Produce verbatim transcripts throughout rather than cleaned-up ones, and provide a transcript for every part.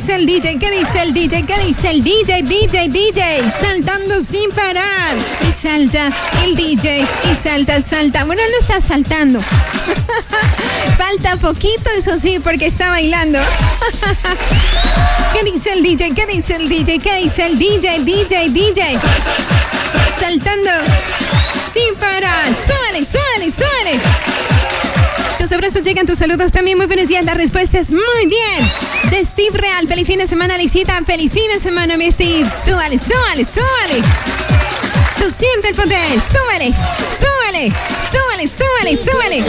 dice el D J? ¿Qué dice el D J? ¿Qué dice el D J? D J, D J, saltando sin parar. Y salta el D J, y salta, salta. Bueno, él no está saltando. Falta poquito, eso sí, porque está bailando. ¿Qué dice el D J? ¿Qué dice el D J? ¿Qué dice el D J? D J, D J. Saltando sin parar. Súbale, súbale, súbale. Tus abrazos llegan, tus saludos también. Muy buenos días. La respuesta es muy bien. De Steve Real. Feliz fin de semana, Lisita. Feliz fin de semana, mi Steve. Súbale, súbale, súbale. Tú siente el poder. Súbale, súbale, súbale, súbale, súbale.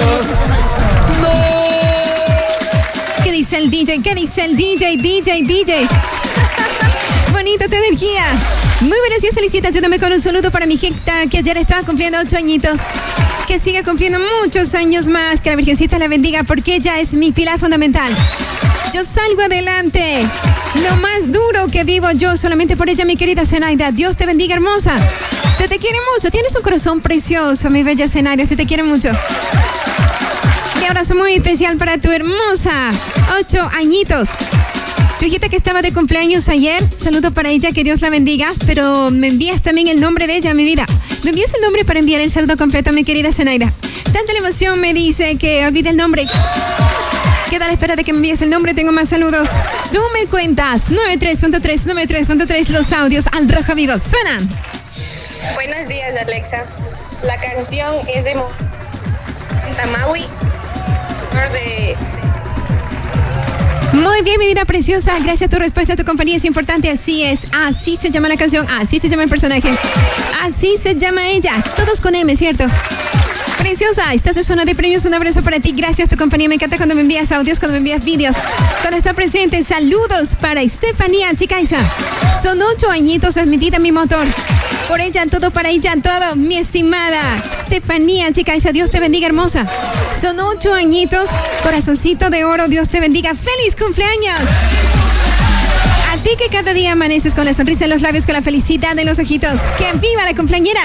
No. ¿Qué dice el D J? ¿Qué dice el D J? D J, D J. Bonita tu energía. Muy buenos días, Felicita. Ayúdame con un saludo para mi jecta, que ayer estaba cumpliendo ocho añitos. Que siga cumpliendo muchos años más. Que la Virgencita la bendiga, porque ella es mi pilar fundamental. Yo salgo adelante. Lo más duro que vivo yo, solamente por ella, mi querida Zenaida. Dios te bendiga, hermosa. Se te quiere mucho. Tienes un corazón precioso, mi bella Zenaida. Se te quiere mucho. Un abrazo muy especial para tu hermosa. Ocho añitos. Tu hijita que estaba de cumpleaños ayer, saludo para ella, que Dios la bendiga, pero me envías también el nombre de ella, mi vida. Me envías el nombre para enviar el saludo completo a mi querida Zenaida. Tanta la emoción me dice que olvide el nombre. Queda a la espera de que me envíes el nombre, tengo más saludos. Tú me cuentas, noventa y tres punto tres, noventa y tres punto tres, los audios al rojo vivo, suenan. Buenos días, Alexa. La canción es de Tamawi, de... Muy bien, mi vida preciosa. Gracias a tu respuesta, tu compañía es importante. Así es. Así se llama la canción. Así se llama el personaje. Así se llama ella. Todos con M, ¿cierto? Preciosa, estás de zona de premios. Un abrazo para ti. Gracias, tu compañía. Me encanta cuando me envías audios, cuando me envías vídeos. Cuando está presente, saludos para Estefanía Chicaiza. Son ocho añitos, es mi vida, mi motor. Por ella, todo para ella, todo. Mi estimada Estefanía Chicaiza, Dios te bendiga, hermosa. Son ocho añitos, corazoncito de oro, Dios te bendiga. ¡Feliz cumpleaños! A ti que cada día amaneces con la sonrisa en los labios, con la felicidad en los ojitos. ¡Que viva la cumpleañera!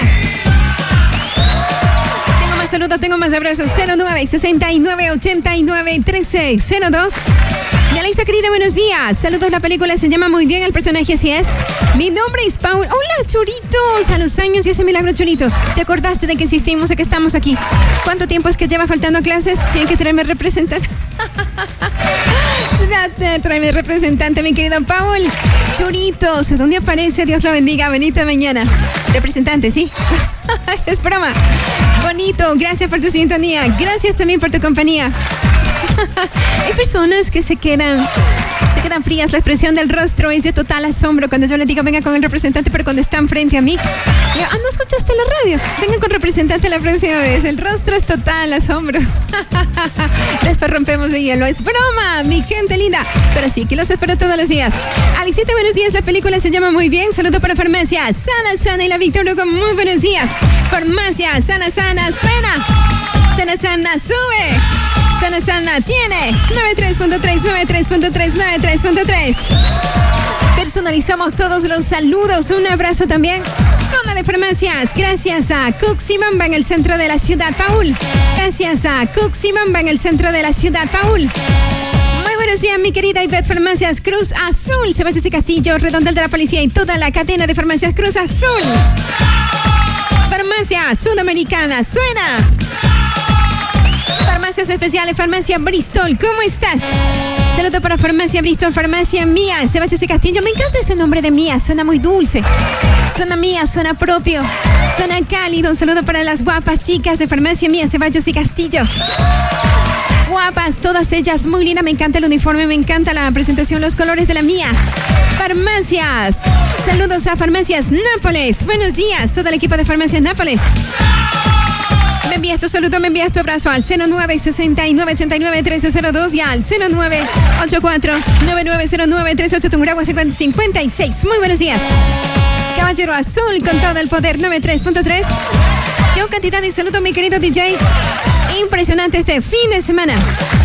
Tengo más saludos, tengo más abrazos. cero nueve, sesenta y nueve, ochenta y nueve, trece, cero dos. Mi Alexa querida, buenos días. Saludos, la película se llama muy bien, el personaje así es. Mi nombre es Paul. Hola, Churitos. A los años y ese milagro, Churitos. ¿Te acordaste de que existimos, de que estamos aquí? ¿Cuánto tiempo es que lleva faltando clases? Tienen que traerme representante. Tráeme representante, mi querido Paul. Churitos, ¿dónde aparece? Dios lo bendiga. Benita mañana. Representante, ¿sí? Es broma. Bonito, gracias por tu sintonía. Gracias también por tu compañía. Hay personas que se quedan se quedan frías. La expresión del rostro es de total asombro cuando yo les digo venga con el representante, pero cuando están frente a mí, digo, ah, ¿no escuchaste la radio? Venga con representante la próxima vez. El rostro es total asombro. Después rompemos el hielo. Es broma, mi gente linda. Pero sí, que los espero todos los días. Alexita, buenos días. La película se llama muy bien. Saludo para Farmacia Sana Sana y la Víctor Hugo. Muy buenos días. Farmacia Sana Sana Sana. Sana Sana sube. Sana Sana tiene noventa y tres punto tres, noventa y tres punto tres, noventa y tres punto tres. Personalizamos todos los saludos. Un abrazo también. Zona de farmacias. Gracias a Cuxibamba en el centro de la ciudad, Paul. Gracias a Cuxibamba en el centro de la ciudad, Paul. Muy buenos días, mi querida Ivette. Farmacias Cruz Azul, Ceballos y Castillo, Redondel de la Policía y toda la cadena de farmacias Cruz Azul. Farmacia Sudamericana, suena. Farmacias especiales, Farmacia Bristol, ¿cómo estás? Saludo para Farmacia Bristol, Farmacia Mía, Ceballos y Castillo. Me encanta ese nombre de Mía, suena muy dulce. Suena Mía, suena propio, suena cálido. Un saludo para las guapas chicas de Farmacia Mía, Ceballos y Castillo. Guapas, todas ellas, muy linda. Me encanta el uniforme, me encanta la presentación, los colores de la Mía. Farmacias, saludos a Farmacias Nápoles. Buenos días, todo el equipo de Farmacias Nápoles. Me envías tu saludo, me envías tu abrazo al cero nueve, sesenta y nueve, ochenta y nueve, trece, cero dos y al cero nueve, ochenta y cuatro, noventa y nueve, cero nueve, treinta y ocho, Tungurahua, cincuenta y seis. Muy buenos días. Caballero Azul con todo el poder, noventa y tres punto tres. Yo cantidad de saludo, mi querido D J. Impresionante este fin de semana.